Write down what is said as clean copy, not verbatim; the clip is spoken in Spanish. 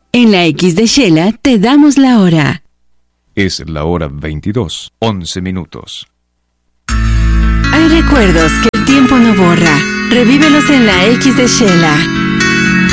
En la X de Shela te damos la hora. Es la hora 22, 11 minutos. Hay recuerdos que el tiempo no borra. Revívelos en la X de Shela.